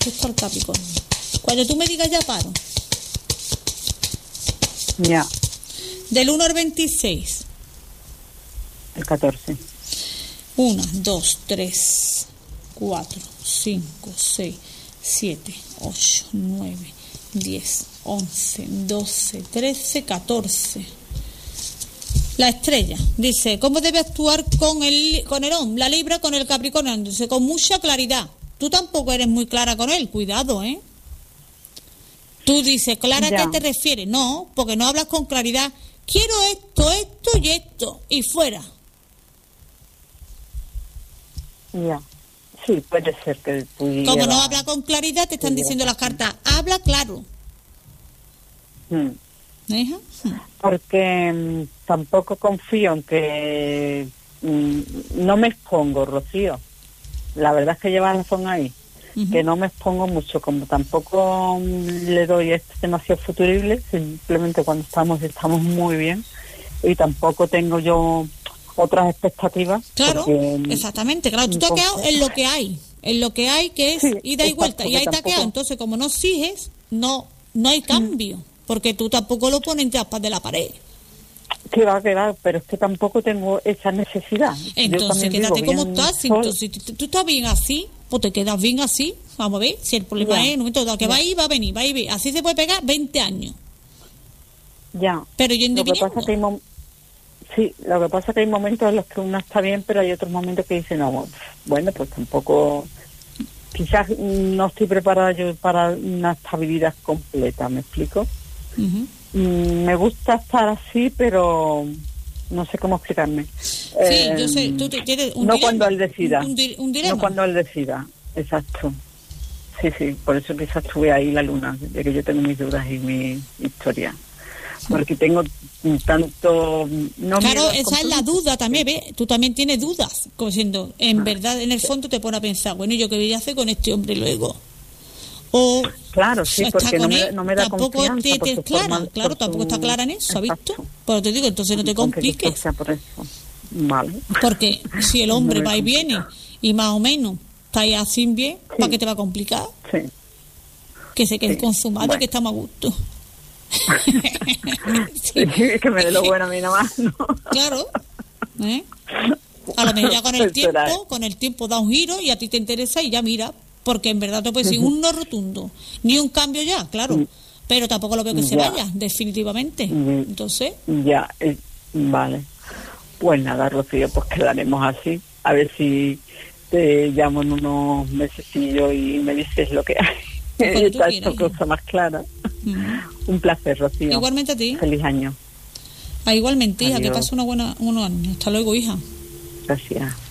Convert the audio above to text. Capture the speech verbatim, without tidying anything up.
respecto al Capricornio. Cuando tú me digas ya paro. Ya. Del uno al veintiséis. El catorce. uno, dos, tres, cuatro, cinco, seis, siete, ocho, nueve, diez, once, doce, trece, catorce. La estrella dice, ¿cómo debe actuar con el con el hombre, la Libra, con el Capricornio? Dice, con mucha claridad. Tú tampoco eres muy clara con él, cuidado, ¿eh? Tú dices, ¿clara a qué te refieres? No, porque no hablas con claridad. Quiero esto, esto y esto, y fuera. Ya. Sí, puede ser que pudiera... Como no habla con claridad, te están pudiera. diciendo las cartas, habla claro. Hmm. ¿Hija? Porque mmm, tampoco confío en que... Mmm, no me expongo, Rocío. La verdad es que lleva razón ahí. Uh-huh. Que no me expongo mucho, como tampoco le doy este demasiado futurible, simplemente cuando estamos estamos muy bien, y tampoco tengo yo otras expectativas. Claro, porque, exactamente, claro, tú te has quedado en lo que hay, en lo que hay, que es sí, ida y vuelta, y ahí te has quedado. Entonces, como no exiges, no no hay cambio, porque tú tampoco lo pones en aspas de la pared. Que va a quedar, pero es que tampoco tengo esa necesidad. Entonces quédate como estás. Si tú, si tú, tú estás bien así, pues te quedas bien así. Vamos a ver, si el problema ya. es en un momento dado que ya. va a ir, va a venir, va a ir. Así se puede pegar veinte años. Ya. Pero yendo lo que viniendo. pasa que hay mom- Sí, lo que pasa es que hay momentos en los que uno está bien, pero hay otros momentos que dice, no, bueno, pues tampoco... Quizás no estoy preparada yo para una estabilidad completa, ¿me explico? Uh-huh. Me gusta estar así, pero no sé cómo explicarme. Sí, eh, yo sé, tú tienes un no dilema, cuando él decida. Un, un, un dilema. No cuando él decida, exacto. Sí, sí, por eso quizás estuve ahí la luna, de que yo tengo mis dudas y mi historia. Porque tengo tanto... No claro, esa es la duda también, ¿ves? Tú también tienes dudas, como siendo, en verdad, en el fondo te pone a pensar, bueno, ¿yo qué voy a hacer con este hombre luego? O claro, sí, porque no me, no me da tampoco confianza. Te, te es clara, forma, claro, su... tampoco está clara en eso, ¿has visto? Exacto. Pero te digo, entonces no te compliques. Por eso. Vale. Porque si el hombre no va y viene y más o menos está ahí así bien, sí. ¿para qué te va a complicar? Sí. Que se quede sí. consumado bueno. y que está más a gusto. sí. Es que me dé lo bueno a mí nomás, ¿no? Claro. ¿Eh? A lo mejor ya con el tiempo, con el tiempo da un giro y a ti te interesa y ya mira, porque en verdad no puede ser un no rotundo, ni un cambio ya, claro, pero tampoco lo veo que ya. se vaya, definitivamente. Entonces... Ya, eh, vale. Pues nada, Rocío, pues quedaremos así. A ver si te llamo en unos mesecillos y me dices lo que hay. Está esta cosa más clara. Uh-huh. Un placer, Rocío. Igualmente a ti. Feliz año. Ah, igualmente, hija, que pase una buena, unos años. Hasta luego, hija. Gracias.